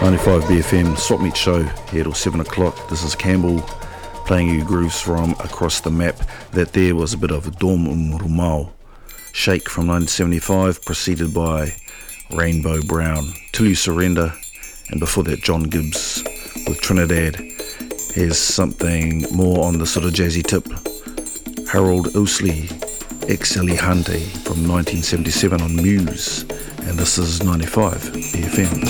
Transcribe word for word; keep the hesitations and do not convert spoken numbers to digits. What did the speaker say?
ninety-five B F M Swap Meet Show here till seven o'clock. This is Campbell playing you grooves from across the map. That there was a bit of Dom Um Rumau, Shake from nineteen seventy-five, preceded by Rainbow Brown, Till You Surrender, and before that John Gibbs with Trinidad. Here's something more on the sort of jazzy tip. Harold Ousley, ex Elihante from nineteen seventy-seven on Muse, and this is ninety-five B F M.